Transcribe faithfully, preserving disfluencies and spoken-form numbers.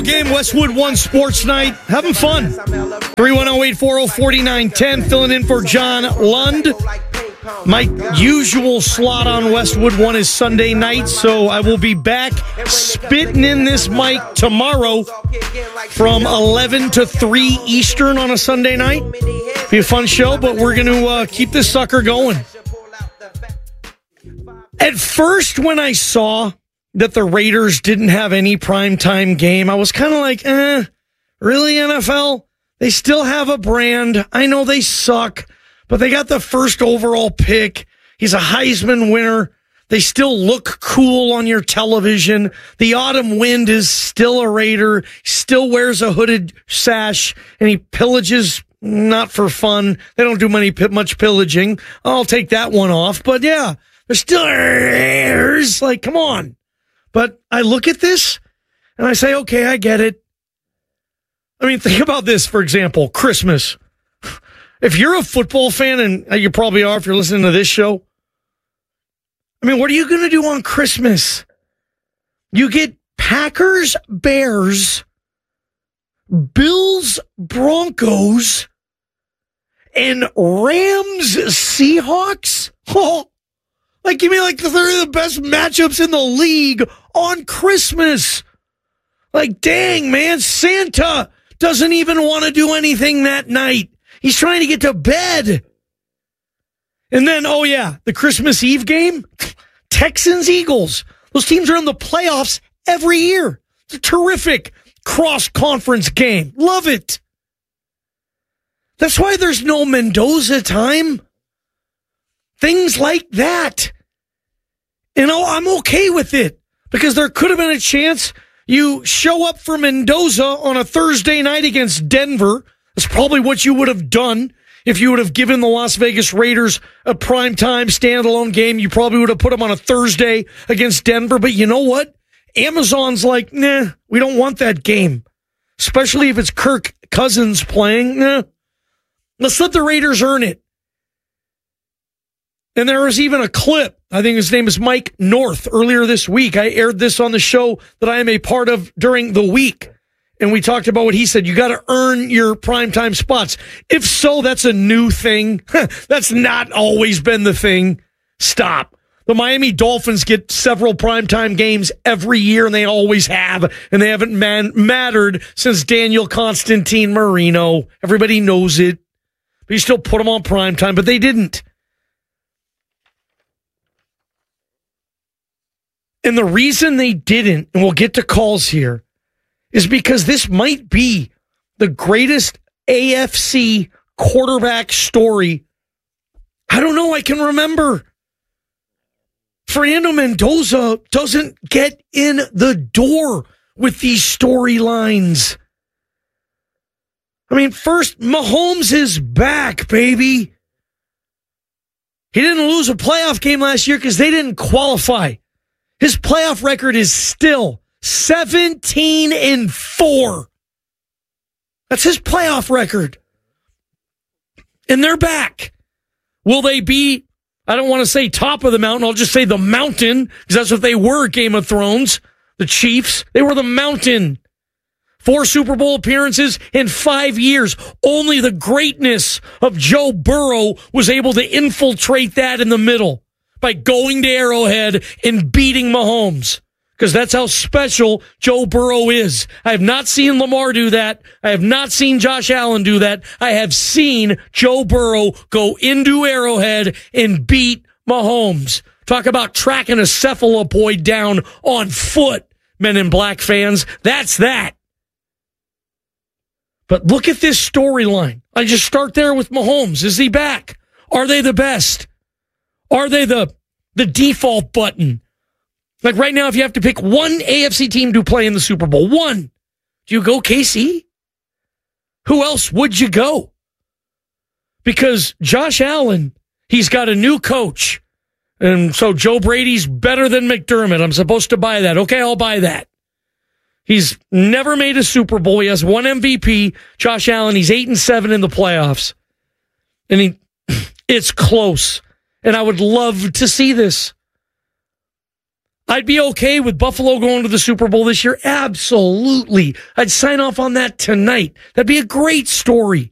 Game, Westwood One Sports Night. Having fun. three one zero, eight four zero, four nine one zero. Filling in for John Lund. My usual slot on Westwood One is Sunday night, so I will be back spitting in this mic tomorrow from eleven to three Eastern on a Sunday night. Be a fun show, but we're going to uh, keep this sucker going. At first, when I saw that the Raiders didn't have any primetime game, I was kind of like, eh, really, N F L? They still have a brand. I know they suck, but they got the first overall pick. He's a Heisman winner. They still look cool on your television. The Autumn Wind is still a Raider, still wears a hooded sash, and he pillages, not for fun. They don't do many, much pillaging. I'll take that one off. But yeah, they're still Raiders. Like, come on. But I look at this and I say, okay, I get it. I mean, think about this, for example, Christmas. If you're a football fan, and you probably are if you're listening to this show, I mean, what are you going to do on Christmas? You get Packers, Bears, Bills, Broncos, and Rams, Seahawks? Oh, like, give me like they're the best matchups in the league on Christmas. Like, dang, man, Santa doesn't even want to do anything that night. He's trying to get to bed. And then, oh yeah, the Christmas Eve game, Texans, Eagles. Those teams are in the playoffs every year. It's a terrific cross-conference game. Love it. That's why there's no Mendoza time. Things like that. You know, I'm okay with it because there could have been a chance you show up for Mendoza on a Thursday night against Denver. That's probably what you would have done if you would have given the Las Vegas Raiders a primetime standalone game. You probably would have put them on a Thursday against Denver. But you know what? Amazon's like, nah, we don't want that game. Especially if it's Kirk Cousins playing. Nah. Let's let the Raiders earn it. And there was even a clip, I think his name is Mike North, earlier this week. I aired this on the show that I am a part of during the week. And we talked about what he said. You got to earn your primetime spots. If so, that's a new thing. That's not always been the thing. Stop. The Miami Dolphins get several primetime games every year, and they always have. And they haven't man- mattered since Daniel Constantine Marino. Everybody knows it. But you still put them on primetime, but they didn't. And the reason they didn't, and we'll get to calls here, is because this might be the greatest A F C quarterback story I don't know, I can remember. Fernando Mendoza doesn't get in the door with these storylines. I mean, first, Mahomes is back, baby. He didn't lose a playoff game last year because they didn't qualify. His playoff record is still seventeen and four. That's his playoff record. And they're back. Will they be, I don't want to say top of the mountain, I'll just say the mountain, because that's what they were, Game of Thrones. The Chiefs, they were the mountain. Four Super Bowl appearances in five years. Only the greatness of Joe Burrow was able to infiltrate that in the middle by going to Arrowhead and beating Mahomes. Because that's how special Joe Burrow is. I have not seen Lamar do that. I have not seen Josh Allen do that. I have seen Joe Burrow go into Arrowhead and beat Mahomes. Talk about tracking a cephalopoid down on foot, Men in Black fans. That's that. But look at this storyline. I just start there with Mahomes. Is he back? Are they the best? Are they the the default button? Like right now, if you have to pick one A F C team to play in the Super Bowl, one, do you go K C? Who else would you go? Because Josh Allen, he's got a new coach. And so Joe Brady's better than McDermott. I'm supposed to buy that. Okay, I'll buy that. He's never made a Super Bowl. He has one M V P. Josh Allen, he's eight and seven in the playoffs. And he, it's close. And I would love to see this. I'd be okay with Buffalo going to the Super Bowl this year. Absolutely. I'd sign off on that tonight. That'd be a great story.